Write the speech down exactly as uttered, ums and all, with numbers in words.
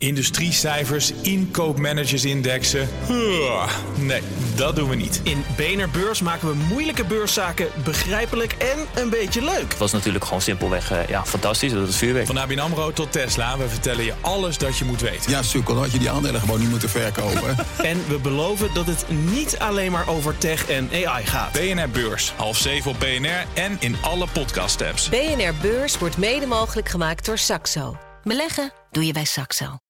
Industriecijfers, inkoopmanagersindexen. Huh, nee, dat doen we niet. In B N R Beurs maken we moeilijke beurszaken begrijpelijk en een beetje leuk. Het was natuurlijk gewoon simpelweg uh, ja, fantastisch. Dat is vuurwerk. Van A B N AMRO tot Tesla, we vertellen je alles dat je moet weten. Ja, sukkel, had je die aandelen gewoon niet moeten verkopen. En we beloven dat het niet alleen maar over tech en A I gaat. B N R Beurs, half zeven op B N R en in alle podcast-apps. B N R Beurs wordt mede mogelijk gemaakt door Saxo. Beleggen doe je bij Saxo.